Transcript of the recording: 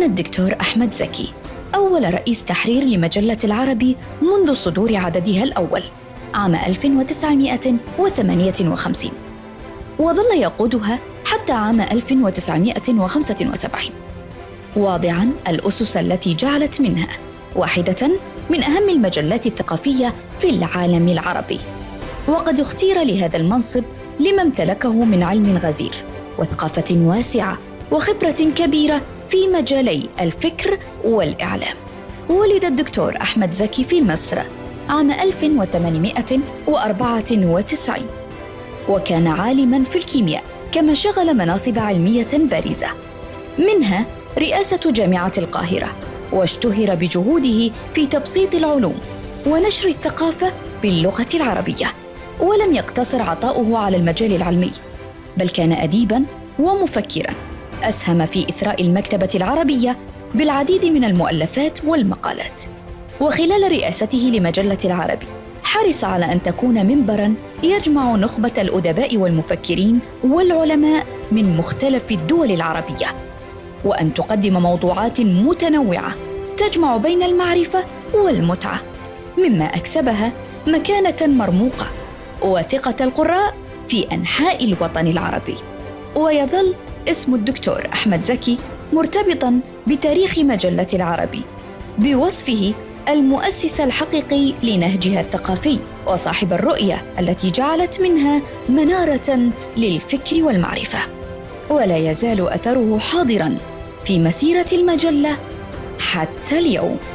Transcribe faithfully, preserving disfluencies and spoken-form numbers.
كان الدكتور أحمد زكي أول رئيس تحرير لمجلة العربي منذ صدور عددها الأول عام ألف وتسعمائة وثمانية وخمسين، وظل يقودها حتى عام ألف وتسعمائة وخمسة وسبعين، واضعاً الأسس التي جعلت منها واحدة من أهم المجلات الثقافية في العالم العربي. وقد اختير لهذا المنصب لما امتلكه من علم غزير وثقافة واسعة وخبرة كبيرة في مجالي الفكر والإعلام. ولد الدكتور أحمد زكي في مصر عام ألف وثمانمائة وأربعة وتسعين، وكان عالماً في الكيمياء، كما شغل مناصب علمية بارزة، منها رئاسة جامعة القاهرة، واشتهر بجهوده في تبسيط العلوم ونشر الثقافة باللغة العربية. ولم يقتصر عطاؤه على المجال العلمي، بل كان أديباً ومفكراً، أسهم في إثراء المكتبة العربية بالعديد من المؤلفات والمقالات. وخلال رئاسته لمجلة العربي حرص على أن تكون منبراً يجمع نخبة الأدباء والمفكرين والعلماء من مختلف الدول العربية، وأن تقدم موضوعات متنوعة تجمع بين المعرفة والمتعة، مما أكسبها مكانة مرموقة وثقة القراء في أنحاء الوطن العربي. ويظل اسم الدكتور أحمد زكي مرتبطاً بتاريخ مجلة العربي بوصفه المؤسس الحقيقي لنهجها الثقافي، وصاحب الرؤية التي جعلت منها منارة للفكر والمعرفة. ولا يزال أثره حاضراً في مسيرة المجلة حتى اليوم.